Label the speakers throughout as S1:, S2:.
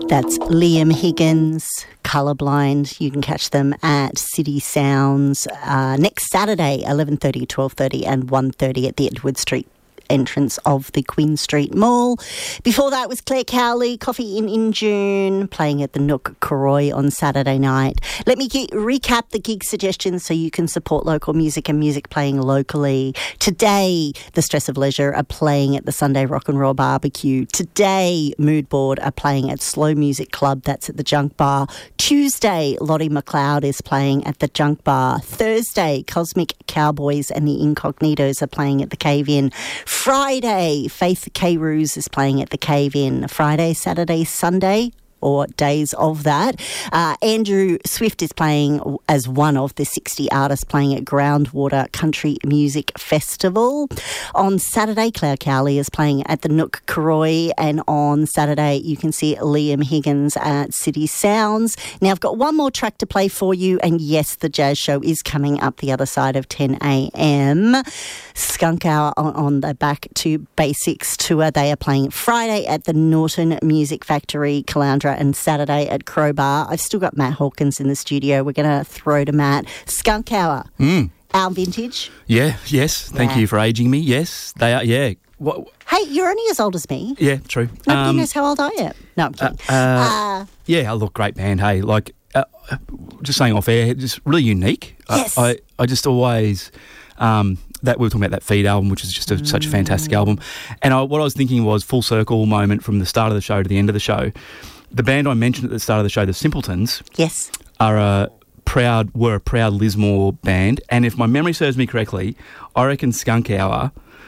S1: That's Liam Higgins, Colourblind. You can catch them at City Sounds next Saturday, 11:30, 12:30 and 1:30 at the Edward Street entrance of the Queen Street Mall. Before that was Claire Cowley, Coffee in June, playing at the Nook Karoi on Saturday night. Let me recap the gig suggestions so you can support local music and music playing locally. Today, The Stress of Leisure are playing at the Sunday Rock and Roll Barbecue. Today, Mood Board are playing at Slow Music Club, that's at the Junk Bar. Tuesday, Lottie McLeod is playing at the Junk Bar. Thursday, Cosmic Cowboys and the Incognitos are playing at the Cave In. Friday, Faith K. Roos is playing at the Cave In. Friday, Saturday, Sunday, or days of that. Andrew Swift is playing as one of the 60 artists playing at Groundwater Country Music Festival. On Saturday, Claire Cowley is playing at the Nook Karoi, and on Saturday you can see Liam Higgins at City Sounds. Now I've got one more track to play for you, and yes, the jazz show is coming up the other side of 10 a.m. Skunk Hour on the Back to Basics tour. They are playing Friday at the Norton Music Factory, Caloundra, and Saturday at Crowbar. I've still got Matt Hawkins in the studio. We're going to throw to Matt. Skunk Hour. Our vintage.
S2: Yeah, yes. Thank you for aging me. Yes, they are, yeah. What?
S1: Hey, you're only as old as me.
S2: Yeah, true.
S1: Nobody knows how old I am. No, I'm kidding.
S2: Yeah, look, great band. Hey, like, just saying off air, just really unique.
S1: Yes.
S2: I just always... that we were talking about that Feed album, which is just such a fantastic album. And what I was thinking was full circle moment from the start of the show to the end of the show. The band I mentioned at the start of the show, the Simpletons,
S1: yes,
S2: were a proud Lismore band. And if my memory serves me correctly, I reckon Skunk Hour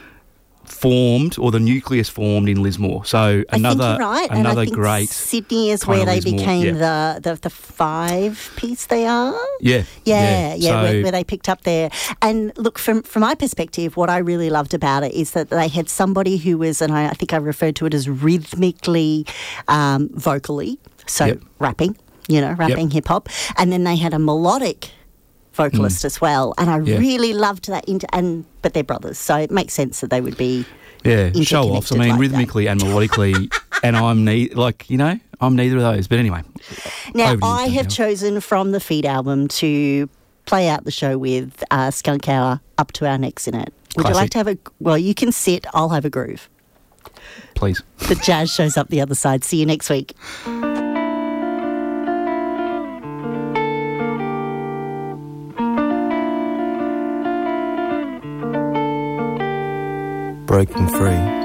S2: formed, or the nucleus formed in Lismore. So another great.
S1: Sydney is where they became the five piece they are.
S2: Yeah.
S1: So, where they picked up there. And look, from my perspective, what I really loved about it is that they had somebody who was, and I think I referred to it as rhythmically, vocally, so rapping, hip hop, and then they had a melodic vocalist as well, and I really loved that. But they're brothers, so it makes sense that they would be
S2: show offs. I mean, like rhythmically and melodically, and I'm neither of those. But anyway,
S1: now I have chosen from the Feed album to play out the show with Skunk Hour, Up to Our Necks in It. Would you like to have a? Well, you can sit. I'll have a groove.
S2: Please.
S1: The jazz show's up the other side. See you next week.
S3: Breaking free.